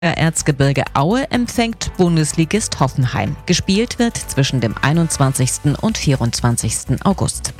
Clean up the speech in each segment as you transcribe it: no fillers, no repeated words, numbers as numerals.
Erzgebirge Aue empfängt Bundesligist Hoffenheim. Gespielt wird zwischen dem 21. und 24. August.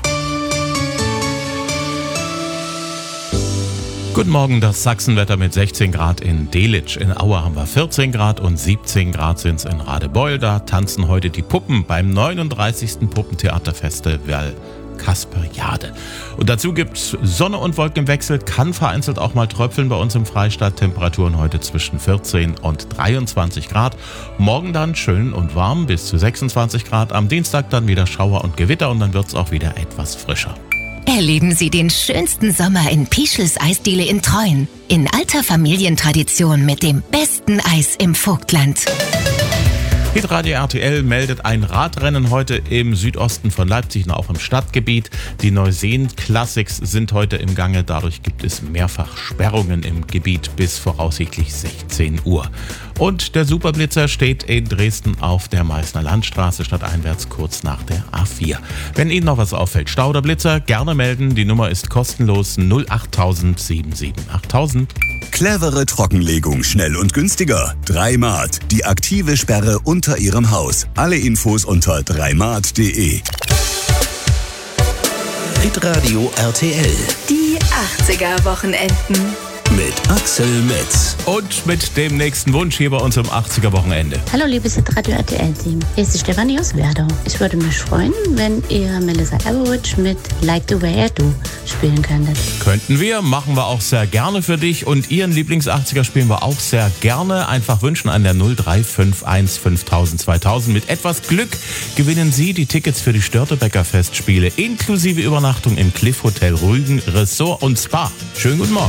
Guten Morgen, das Sachsenwetter mit 16 Grad in Delitzsch. In Aue haben wir 14 Grad und 17 Grad sind es in Radebeul. Da tanzen heute die Puppen beim 39. Puppentheaterfestival Kasperiade. Und dazu gibt's Sonne und Wolken im Wechsel, kann vereinzelt auch mal tröpfeln bei uns im Freistaat. Temperaturen heute zwischen 14 und 23 Grad. Morgen dann schön und warm bis zu 26 Grad. Am Dienstag dann wieder Schauer und Gewitter und dann wird's auch wieder etwas frischer. Erleben Sie den schönsten Sommer in Pischels Eisdiele in Treuen. In alter Familientradition mit dem besten Eis im Vogtland. Hitradio RTL meldet ein Radrennen heute im Südosten von Leipzig und auch im Stadtgebiet. Die Neuseen Classics sind heute im Gange. Dadurch gibt es mehrfach Sperrungen im Gebiet bis voraussichtlich 16 Uhr. Und der Superblitzer steht in Dresden auf der Meißner Landstraße stadteinwärts kurz nach der A4. Wenn Ihnen noch was auffällt, Stau oder Blitzer, gerne melden. Die Nummer ist kostenlos 08000 77 8000. Clevere Trockenlegung, schnell und günstiger. 3Mart, die aktive Sperre unter Ihrem Haus. Alle Infos unter 3mart.de. Hitradio RTL. Die 80er-Wochenenden. Mit Axel Metz. Und mit dem nächsten Wunsch hier bei uns im 80er-Wochenende. Hallo liebes Hitradio RTL-Team, hier ist die Stefanie aus Werdau. Ich würde mich freuen, wenn ihr Melissa Etheridge mit Like the Way I Do spielen könntet. Könnten wir, machen wir auch sehr gerne für dich. Und Ihren Lieblings-80er spielen wir auch sehr gerne. Einfach wünschen an der 0351 5000 2000. Mit etwas Glück gewinnen Sie die Tickets für die Störtebeker Festspiele inklusive Übernachtung im Cliff Hotel Rügen, Ressort und Spa. Schönen guten Morgen.